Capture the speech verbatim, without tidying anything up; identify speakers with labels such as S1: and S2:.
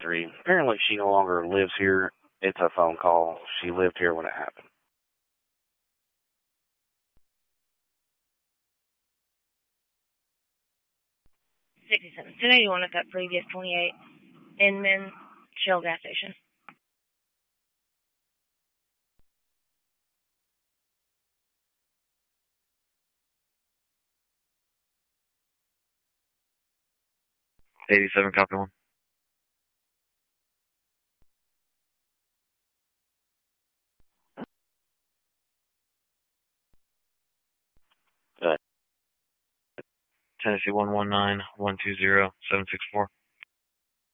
S1: three. Apparently she no longer lives here. It's a phone call. She lived here when it happened.
S2: sixty-seven. two eighty-one at that previous twenty-eight Inman Shell gas station.
S3: eighty-seven, copy one.
S1: Good.
S3: Tennessee one one nine one two zero seven six four.